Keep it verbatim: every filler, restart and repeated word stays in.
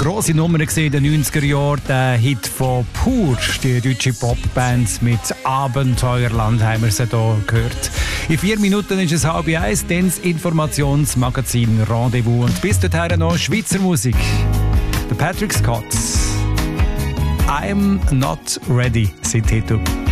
grosse Nummer in den neunziger Jahren, der Hit von Pur, die deutsche Popband mit Abenteuerland, haben wir sie hier gehört. In vier Minuten ist es halb eins, dann das Informationsmagazin Rendezvous. Und bis dahin noch Schweizer Musik. Der Patrick Scott. I'm not ready, sein Titel.